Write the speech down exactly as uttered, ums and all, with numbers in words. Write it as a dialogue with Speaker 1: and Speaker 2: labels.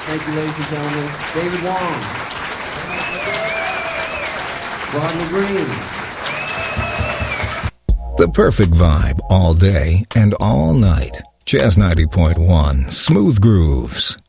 Speaker 1: Thank you, ladies and gentlemen. David Wong. Rodney Green.
Speaker 2: The perfect vibe all day and all night. Jazz ninety point one, Smooth Grooves.